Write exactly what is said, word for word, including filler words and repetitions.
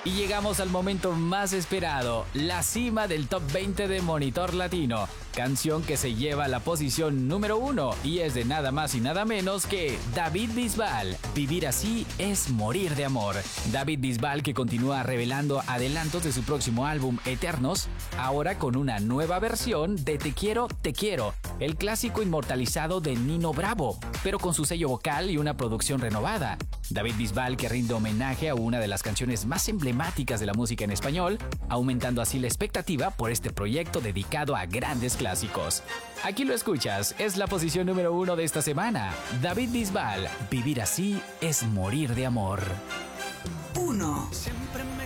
Y llegamos al momento más esperado, la cima del top veinte de Monitor Latino. Canción que se lleva a la posición número uno y es de nada más y nada menos que David Bisbal. Vivir así es morir de amor. David Bisbal, que continúa revelando adelantos de su próximo álbum Eternos, ahora con una nueva versión de Te quiero, te quiero, el clásico inmortalizado de Nino Bravo, pero con su sello vocal y una producción renovada. David Bisbal, que rinde homenaje a una de las canciones más emblemáticas de la música en español, aumentando así la expectativa por este proyecto dedicado a grandes clásicos. Aquí lo escuchas, es la posición número uno de esta semana. David Bisbal, Vivir así es morir de amor. uno. Siempre me